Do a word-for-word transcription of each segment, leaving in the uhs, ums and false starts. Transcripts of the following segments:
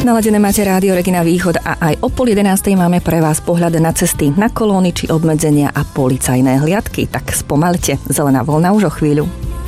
Naladené máte Rádio Regina Východ a aj o pol jedenástej máme pre vás pohľad na cesty, na kolóny či obmedzenia a policajné hliadky. Tak spomalte, zelená vlna už o chvíľu.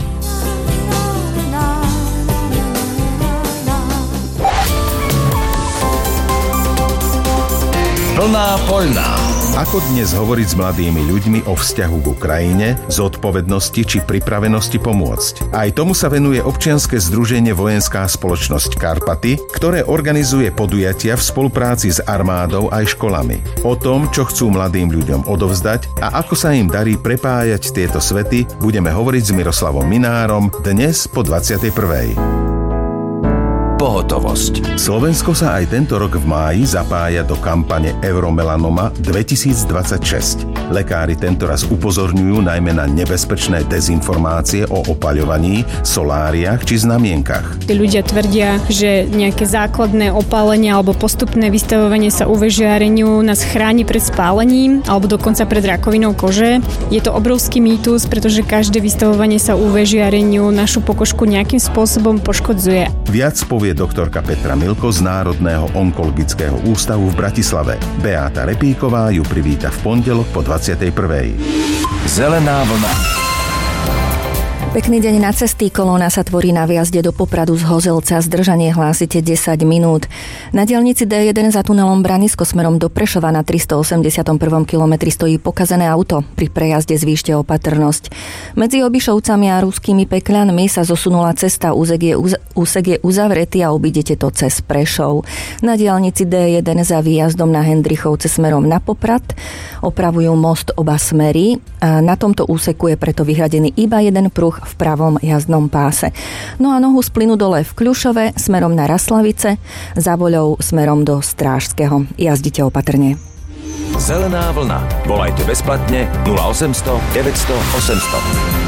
Plná poľná. Ako dnes hovoriť s mladými ľuďmi o vzťahu k Ukrajine, zodpovednosti či pripravenosti pomôcť? Aj tomu sa venuje občianske združenie Vojenská spoločnosť Karpaty, ktoré organizuje podujatia v spolupráci s armádou aj školami. O tom, čo chcú mladým ľuďom odovzdať a ako sa im darí prepájať tieto svety, budeme hovoriť s Miroslavom Minárom dnes po dvadsiatej prvej. Pohotovosť. Slovensko sa aj tento rok v máji zapája do kampane Euromelanoma dvetisícdvadsaťšesť. Lekári tentoraz upozorňujú najmä na nebezpečné dezinformácie o opaľovaní, soláriách či znamienkach. Tí ľudia tvrdia, že nejaké základné opálenie alebo postupné vystavovanie sa ú vé žiareniu nás chráni pred spálením alebo dokonca pred rakovinou kože. Je to obrovský mýtus, pretože každé vystavovanie sa ú vé žiareniu našu pokožku nejakým spôsobom poškodzuje. Viac povie doktorka Petra Milko z Národného onkologického ústavu v Bratislave. Beáta Repíková ju privíta v pondelok po dvadsiatej prvej. Zelená vlna. Pekný deň na cesty. Kolóna sa tvorí na viazde do Popradu z Hozelca. Zdržanie hlásite desať minút. Na diaľnici dé jeden za tunelom Branisko smerom do Prešova na tristoosemdesiatom prvom kilometri stojí pokazené auto. Pri prejazde zvýšte opatrnosť. Medzi Obišovcami a Ruskými Pekľanmi sa zosunula cesta. Úsek je, uz- úsek je uzavretý a obídete to cez Prešov. Na diaľnici dé jeden za výjazdom na Hendrichovce smerom na Poprad opravujú most oba smery. A na tomto úseku je preto vyhradený iba jeden pruh v pravom jazdnom páse. No a nohu z plynu dole v Kľušove smerom na Raslavice, za Voľou smerom do Strážskeho. Jazdite opatrne. Zelená vlna. Volajte bezplatne nula osemsto deväťsto osemsto.